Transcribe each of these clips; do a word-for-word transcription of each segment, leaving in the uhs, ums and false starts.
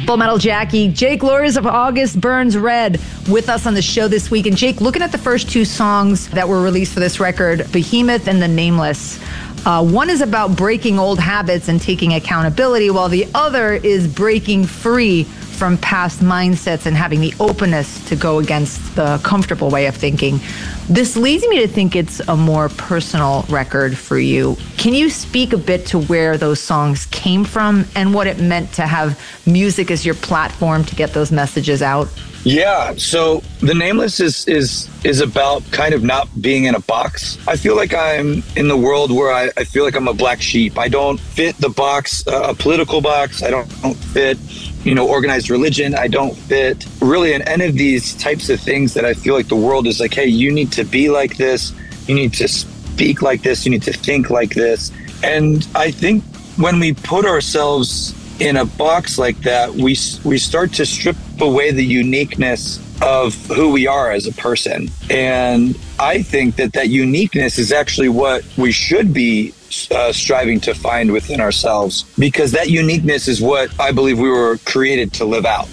Full Metal Jackie, Jake Luhrs of August Burns Red with us on the show this week. And Jake, looking at the first two songs that were released for this record, Behemoth and The Nameless, uh, one is about breaking old habits and taking accountability, while the other is breaking free from past mindsets and having the openness to go against the comfortable way of thinking. This leads me to think it's a more personal record for you. Can you speak a bit to where those songs came from and what it meant to have music as your platform to get those messages out? Yeah, so The Nameless is is is about kind of not being in a box. I feel like I'm in the world where I, I feel like I'm a black sheep. I don't fit the box, uh, a political box. I don't, don't fit, you know, organized religion. I don't fit really in any of these types of things that I feel like the world is like, hey, you need to be like this. You need to speak like this. You need to think like this. And I think when we put ourselves in a box like that, we we start to strip away the uniqueness of who we are as a person. And I think that that uniqueness is actually what we should be uh, striving to find within ourselves, because that uniqueness is what I believe we were created to live out.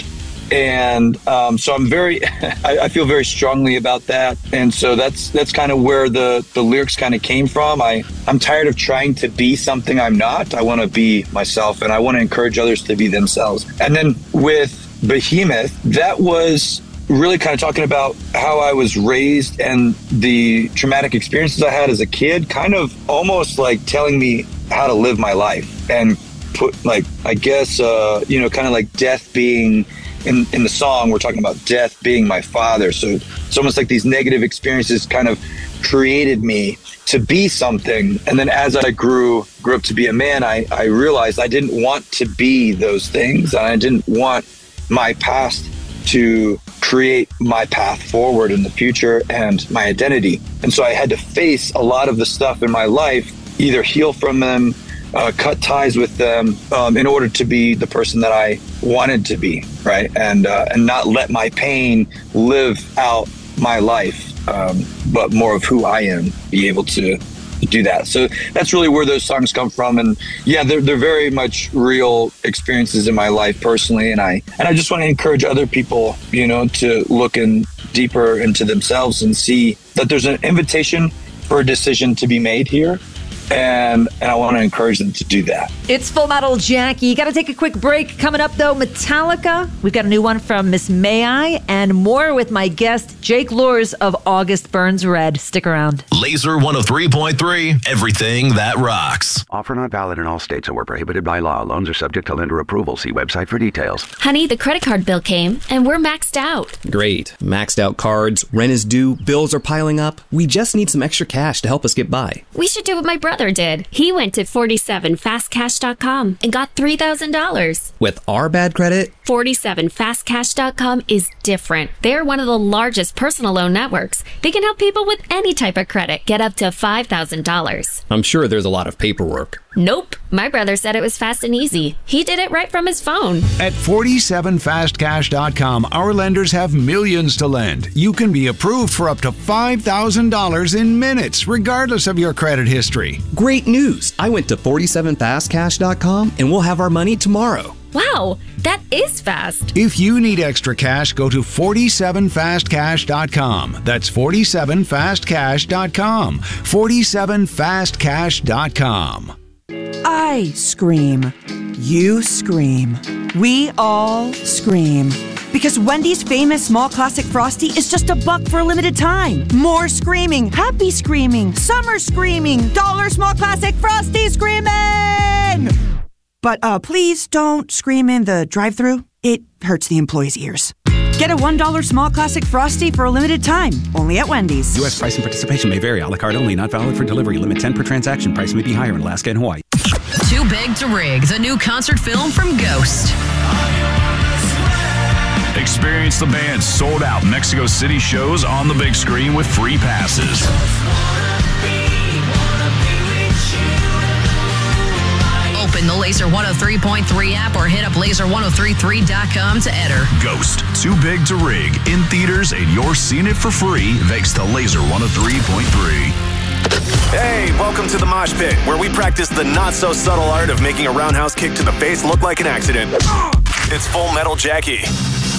And um, so I'm very, I, I feel very strongly about that. And so that's that's kind of where the, the lyrics kind of came from. I, I'm tired of trying to be something I'm not. I want to be myself, and I want to encourage others to be themselves. And then with Behemoth, that was really kind of talking about how I was raised and the traumatic experiences I had as a kid, kind of almost like telling me how to live my life. And put like, I guess, uh, you know, kind of like death being... In, in the song, we're talking about death being my father. So it's almost like these negative experiences kind of created me to be something. And then as I grew grew up to be a man, I, I realized I didn't want to be those things. And I didn't want my past to create my path forward in the future and my identity. And so I had to face a lot of the stuff in my life, either heal from them, Uh, cut ties with them um, in order to be the person that I wanted to be, right? And uh, and not let my pain live out my life, um, but more of who I am, be able to do that. So that's really where those songs come from. And yeah, they're they're very much real experiences in my life personally. And I and I just want to encourage other people, you know, to look in deeper into themselves and see that there's an invitation for a decision to be made here. And and I want to encourage them to do that. It's Full Metal Jackie. Got to take a quick break. Coming up, though, Metallica. We've got a new one from Miss May I, and more with my guest, Jake Luhrs of August Burns Red. Stick around. Laser one oh three point three, everything that rocks. Offer not valid in all states or prohibited by law. Loans are subject to lender approval. See website for details. Honey, the credit card bill came, and we're maxed out. Great. Maxed out cards, rent is due, bills are piling up. We just need some extra cash to help us get by. We should do what my brother did. He went to forty-seven fast cash dot com and got three thousand dollars. With our bad credit? forty-seven fast cash dot com is different. They're one of the largest personal loan networks. They can help people with any type of credit get up to five thousand dollars. I'm sure there's a lot of paperwork. Nope. My brother said it was fast and easy. He did it right from his phone. At forty-seven fast cash dot com, our lenders have millions to lend. You can be approved for up to five thousand dollars in minutes, regardless of your credit history. Great news! I went to forty-seven fast cash dot com and we'll have our money tomorrow. Wow, that is fast. If you need extra cash, go to forty-seven fast cash dot com. That's forty-seven fast cash dot com. forty-seven fast cash dot com. I scream. You scream. We all scream. Because Wendy's famous small classic Frosty is just a buck for a limited time. More screaming, happy screaming, summer screaming, dollar small classic Frosty screaming! But uh, please don't scream in the drive-thru. It hurts the employees' ears. Get a one dollar small classic Frosty for a limited time. Only at Wendy's. U S price and participation may vary. A la carte only. Not valid for delivery. Limit ten per transaction. Price may be higher in Alaska and Hawaii. Too Big to Rig, the new concert film from Ghost. Experience the band's sold-out Mexico City shows on the big screen with free passes. Open the Laser one oh three point three app or hit up laser one oh three three dot com to enter. Ghost, Too Big to Rig, in theaters, and you're seeing it for free thanks to Laser one oh three point three. Hey, welcome to the Mosh Pit, where we practice the not-so-subtle art of making a roundhouse kick to the face look like an accident. It's Full Metal Jackie.